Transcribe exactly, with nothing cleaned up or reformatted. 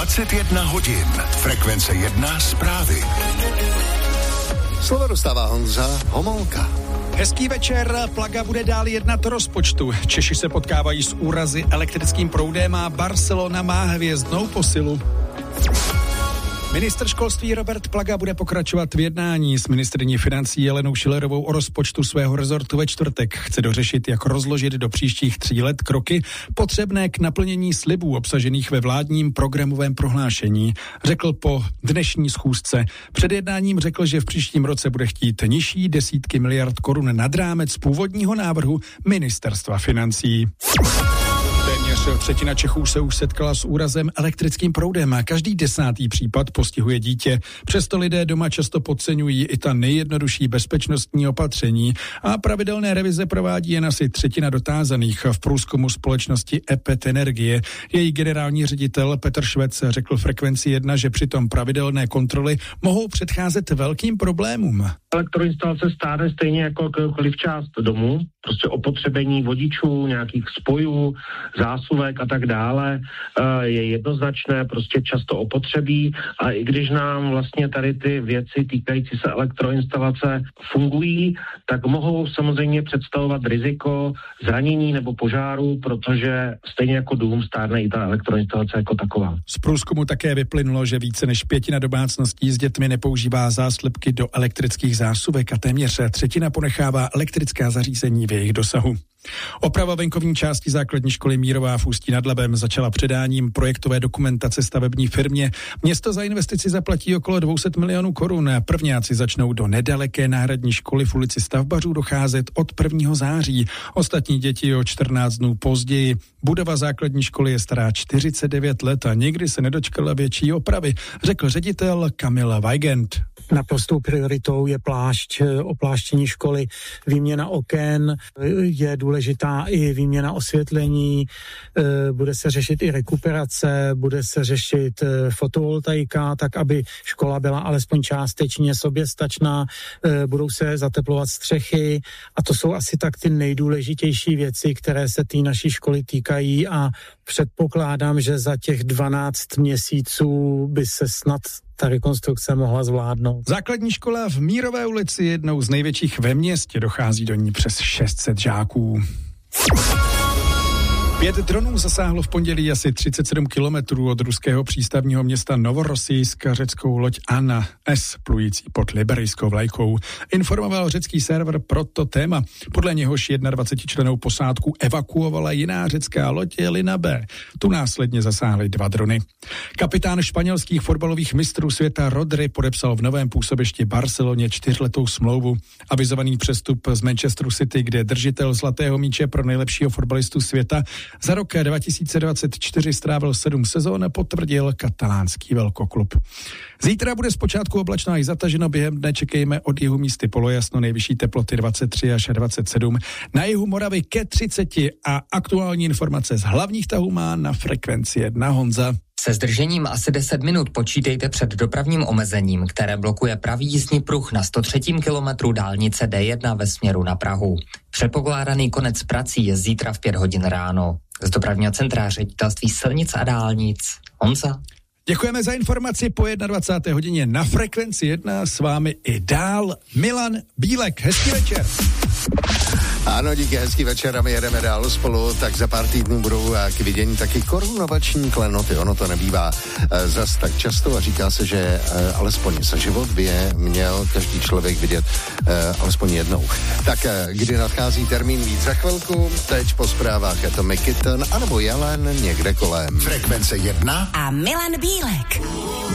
dvacet jedna hodin. Frekvence jedna zprávy. Slovo dostává Honza Homolka. Hezký večer, Plaga bude dál jednat o rozpočtu. Češi se potkávají s úrazy elektrickým proudem a Barcelona má hvězdnou posilu. Ministr školství Robert Plaga bude pokračovat v jednání s ministryní financí Jelenou Schillerovou o rozpočtu svého rezortu ve čtvrtek. Chce dořešit, jak rozložit do příštích tří let kroky potřebné k naplnění slibů obsažených ve vládním programovém prohlášení. Řekl po dnešní schůzce. Před jednáním řekl, že v příštím roce bude chtít nižší desítky miliard korun nad rámec původního návrhu ministerstva financí. Téměř třetina Čechů se už setkala s úrazem elektrickým proudem a každý desátý případ postihuje dítě. Přesto lidé doma často podceňují i ta nejjednodušší bezpečnostní opatření a pravidelné revize provádí jen asi třetina dotázaných. V průzkumu společnosti E P E T Energie její generální ředitel Petr Švec řekl Frekvenci jedna, že přitom pravidelné kontroly mohou předcházet velkým problémům. Elektroinstalace stárne stejně jako jakoukoliv část domu, prostě opotřebení vodičů, nějakých spojů, zásuvek a tak dále je jednoznačné, prostě často opotřebí a i když nám vlastně tady ty věci týkající se elektroinstalace fungují, tak mohou samozřejmě představovat riziko zranění nebo požáru, protože stejně jako dům stárne i ta elektroinstalace jako taková. Z průzkumu také vyplynulo, že více než pětina domácností s dětmi nepoužívá záslipky do elektrických zásuvek a téměř třetina ponechává elektrická zařízení v jejich dosahu. Oprava venkovní části základní školy Mírová v Ústí nad Labem začala předáním projektové dokumentace stavební firmě. Město za investici zaplatí okolo dvě stě milionů korun. Prvňáci začnou do nedaleké náhradní školy v ulici Stavbařů docházet od prvního září. Ostatní děti o čtrnáct dnů později. Budova základní školy je stará čtyřicet devět let a nikdy se nedočkala větší opravy, řekl ředitel Kamil Weigand. Naprostou prioritou je plášť, opláštění školy, výměna oken, je důležitá i výměna osvětlení, bude se řešit i rekuperace, bude se řešit fotovoltaika, tak aby škola byla alespoň částečně soběstačná, budou se zateplovat střechy a to jsou asi tak ty nejdůležitější věci, které se té naší školy týkají a předpokládám, že za těch dvanáct měsíců by se snad ta rekonstrukce mohla zvládnout. Základní škola v Mírové ulici je jednou z největších ve městě, dochází do ní přes šest set žáků. Pět dronů zasáhlo v pondělí asi třicet sedm kilometrů od ruského přístavního města Novorossijsk řeckou loď Anna S, plující pod liberijskou vlajkou. Informoval řecký server pro to téma. Podle něhož dvacetičlennou posádku evakuovala jiná řecká loď Lina B. Tu následně zasáhly dva drony. Kapitán španělských fotbalových mistrů světa Rodri podepsal v novém působišti Barceloně čtyřletou smlouvu. Avizovaný přestup z Manchesteru City, kde držitel zlatého míče pro nejlepšího fotbalistu světa za rok dva tisíce dvacet čtyři strávil sedm sezón, potvrdil katalánský velkoklub. Zítra bude zpočátku oblačno i zataženo, během dne čekejme od jihu místy polojasno, nejvyšší teploty dvacet tři až dvacet sedm, na jihu Moravy ke třiceti a aktuální informace z hlavních tahů má na Frekvenci jedna Honza. Se zdržením asi deset minut počítejte před dopravním omezením, které blokuje pravý jízdní pruh na sto třetím kilometru dálnice D jedna ve směru na Prahu. Předpokládaný konec prací je zítra v pět hodin ráno. Z dopravního centra Ředitelství silnic a dálnic. Honza. Děkujeme za informaci po dvacáté jedné hodině na Frekvenci jedna, s vámi i dál Milan Bílek. Hezký večer. Ano, díky, hezký večer a my jedeme dál spolu, tak za pár týdnů budou k vidění taky korunovační klenoty, ono to nebývá e, zas tak často a říká se, že e, alespoň za život by je měl každý člověk vidět e, alespoň jednou. Tak e, kdy nadchází termín víc za chvilku, teď po zprávách je to Mikiton anebo Jelen někde kolem. Frekvence jedna a Milan Bílek.